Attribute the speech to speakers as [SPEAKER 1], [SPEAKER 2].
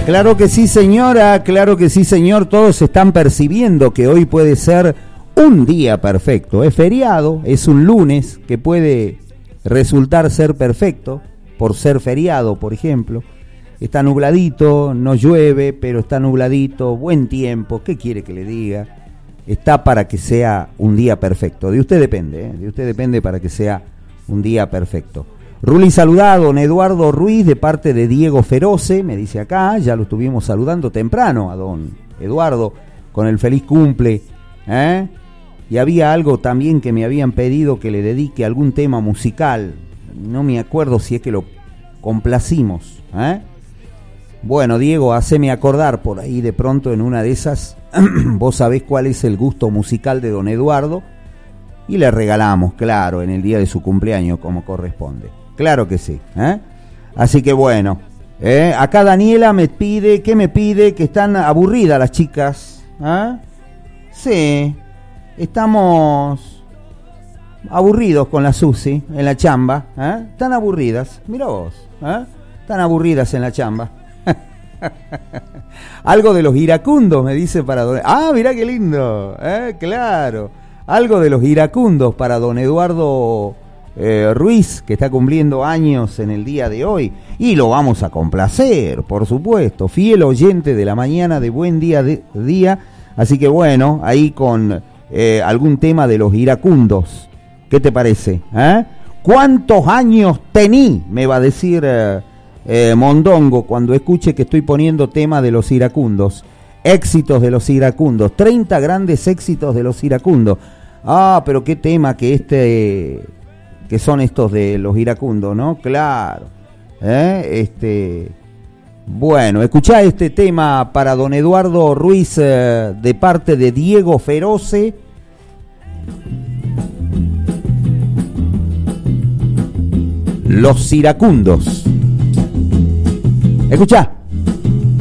[SPEAKER 1] Claro que sí, señora, claro que sí, señor. Todos están percibiendo que hoy puede ser un día perfecto. Es feriado, es un lunes que puede resultar ser perfecto por ser feriado, por ejemplo. Está nubladito, no llueve, pero está nubladito, buen tiempo. ¿Qué quiere que le diga? Está para que sea un día perfecto. De usted depende, de usted depende para que sea un día perfecto. Ruli saluda a don Eduardo Ruiz de parte de Diego Feroce, me dice acá, ya lo estuvimos saludando temprano a don Eduardo con el feliz cumple, y había algo también que me habían pedido que le dedique algún tema musical, no me acuerdo si es que lo complacimos, Bueno, Diego, haceme acordar por ahí de pronto en una de esas, vos sabés cuál es el gusto musical de don Eduardo, y le regalamos, claro, en el día de su cumpleaños como corresponde. Claro que sí, Así que bueno, acá Daniela me pide, ¿qué me pide? Que están aburridas las chicas, Sí, estamos aburridos con la Susi en la chamba, Están aburridas, mira vos, Están aburridas en la chamba. Algo de los iracundos me dice para don... Ah, mirá qué lindo, claro, algo de los iracundos para don Eduardo Ruiz, que está cumpliendo años en el día de hoy, y lo vamos a complacer, por supuesto, fiel oyente de la mañana de Buen Día Día, así que bueno, ahí con algún tema de los iracundos, ¿qué te parece? ¿Cuántos años tení? Me va a decir Mondongo cuando escuche que estoy poniendo tema de los iracundos, éxitos de los iracundos, 30 grandes éxitos de los iracundos. Ah, pero qué tema que son estos de los iracundos, ¿no? Claro. Bueno, escuchá este tema para don Eduardo Ruiz de parte de Diego Feroce. Los iracundos. Escuchá.